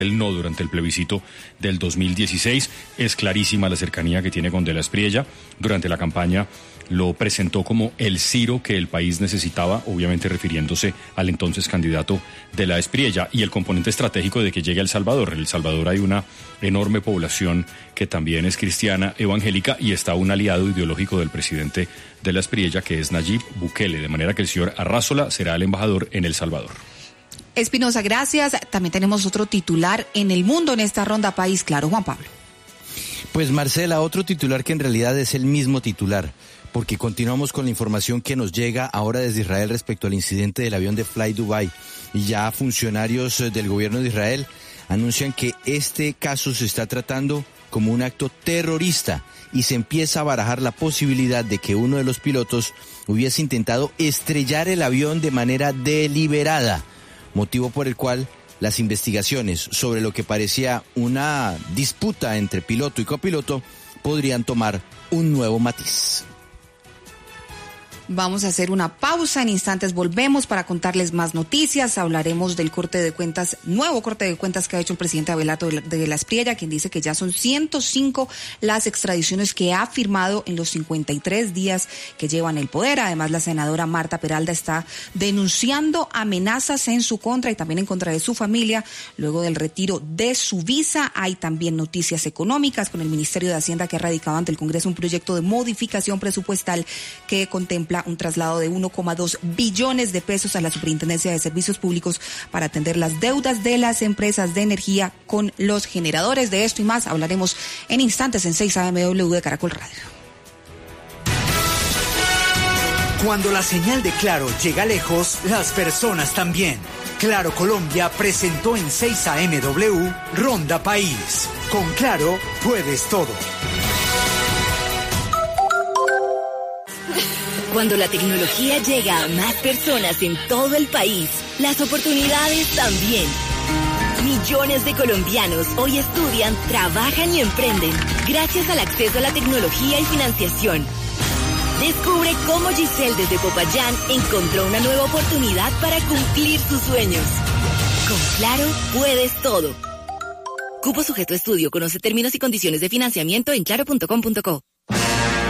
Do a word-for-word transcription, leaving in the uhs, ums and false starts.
el no durante el plebiscito del dos mil dieciséis. Es clarísima la cercanía que tiene con De la Espriella. Durante la campaña lo presentó como el Ciro que el país necesitaba, obviamente refiriéndose al entonces candidato De la Espriella, y el componente estratégico de que llegue a El Salvador. En El Salvador hay una enorme población que también es cristiana evangélica y está un aliado ideológico del presidente De la Espriella, que es Nayib Bukele, de manera que el señor Arrázola será el embajador en El Salvador. Espinosa, gracias. También tenemos otro titular en el mundo en esta ronda País Claro, Juan Pablo. Pues Marcela, otro titular que en realidad es el mismo titular, porque continuamos con la información que nos llega ahora desde Israel respecto al incidente del avión de Fly Dubai, y ya funcionarios del gobierno de Israel anuncian que este caso se está tratando como un acto terrorista y se empieza a barajar la posibilidad de que uno de los pilotos hubiese intentado estrellar el avión de manera deliberada, motivo por el cual las investigaciones sobre lo que parecía una disputa entre piloto y copiloto podrían tomar un nuevo matiz. Vamos a hacer una pausa, en instantes volvemos para contarles más noticias. Hablaremos del corte de cuentas, nuevo corte de cuentas que ha hecho el presidente Abelardo de la Espriella, quien dice que ya son ciento cinco las extradiciones que ha firmado en los cincuenta y tres días que lleva en el poder. Además, la senadora Marta Peralta está denunciando amenazas en su contra y también en contra de su familia luego del retiro de su visa. Hay también noticias económicas con el Ministerio de Hacienda, que ha radicado ante el Congreso un proyecto de modificación presupuestal que contempla un traslado de uno coma dos billones de pesos a la Superintendencia de Servicios Públicos para atender las deudas de las empresas de energía con los generadores. De esto y más hablaremos en instantes en seis A M W de Caracol Radio. Cuando la señal de Claro llega lejos, las personas también. Claro Colombia presentó en seis A M W Ronda País. Con Claro puedes todo. Cuando la tecnología llega a más personas en todo el país, las oportunidades también. Millones de colombianos hoy estudian, trabajan y emprenden gracias al acceso a la tecnología y financiación. Descubre cómo Giselle desde Popayán encontró una nueva oportunidad para cumplir sus sueños. Con Claro puedes todo. Cupo sujeto a estudio. Conoce términos y condiciones de financiamiento en claro punto com punto co.